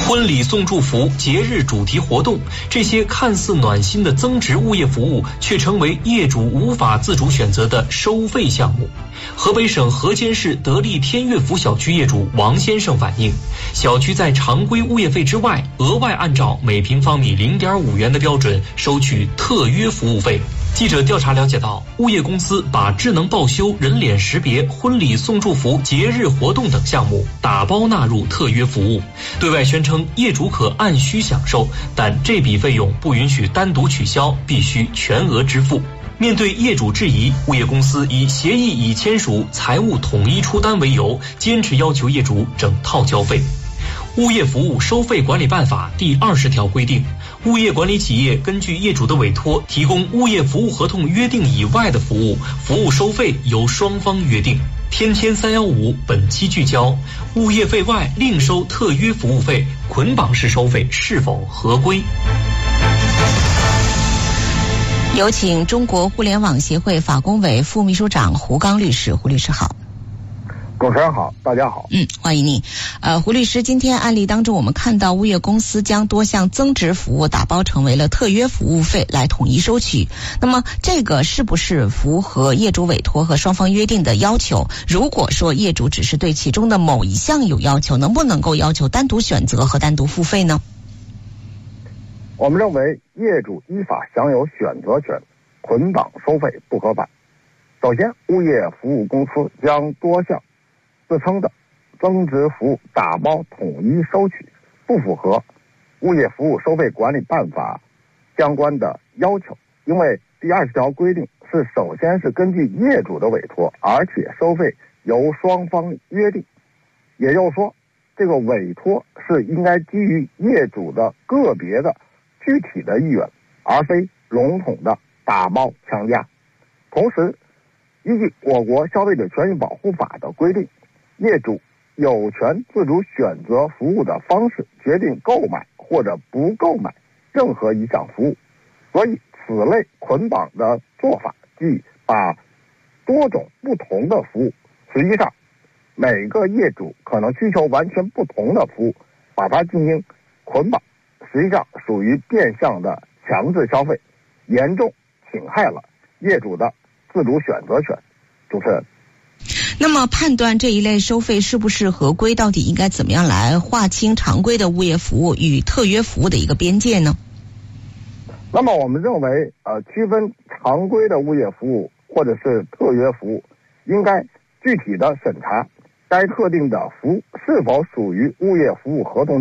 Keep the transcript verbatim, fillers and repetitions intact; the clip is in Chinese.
婚礼送祝福、节日主题活动，这些看似暖心的增值物业服务，却成为业主无法自主选择的收费项目。河北省河间市得力天悦府小区业主王先生反映，小区在常规物业费之外，额外按照每平方米零点五元的标准收取特约服务费。记者调查了解到，物业公司把智能报修、人脸识别、婚礼送祝福、节日活动等项目打包纳入特约服务，对外宣称业主可按需享受，但这笔费用不允许单独取消，必须全额支付。面对业主质疑，物业公司以协议已签署、财务统一出单为由，坚持要求业主整套交费。物业服务收费管理办法第二十条规定，物业管理企业根据业主的委托提供物业服务合同约定以外的服务，服务收费由双方约定。天天三一五本期聚焦：物业费外另收特约服务费，捆绑式收费是否合规？ 有请中国互联网协会法工委副秘书长胡刚律师。胡律师好。 主持人好，大家好。 嗯，欢迎你。呃，胡律师，今天案例当中，我们看到物业公司将多项增值服务打包成为了特约服务费来统一收取。那么，这个是不是符合业主委托和双方约定的要求？如果说业主只是对其中的某一项有要求，能不能够要求单独选择和单独付费呢？ 我们认为，业主依法享有选择权，捆绑收费不合法。首先，物业服务公司将多项自称的增值服务打包统一收取，不符合物业服务收费管理办法相关的要求。因为第二十条规定是首先是根据业主的委托，而且收费由双方约定，也就是说，这个委托是应该基于业主的个别的具体的意愿，而非笼统的打包强加。同时，依据我国消费者权益保护法的规定，业主有权自主选择服务的方式，决定购买或者不购买任何一项服务。所以此类捆绑的做法，即把多种不同的服务，实际上每个业主可能需求完全不同的服务，把它进行捆绑，实际上属于变相的强制消费，严重侵害了业主的自主选择权。主持人， 那么判断这一类收费是不是合规，到底应该怎么样来划清常规的物业服务与特约服务的一个边界呢？ 那么我们认为，呃，区分常规的物业服务或者是特约服务，应该具体的审查该特定的服务是否属于物业服务合同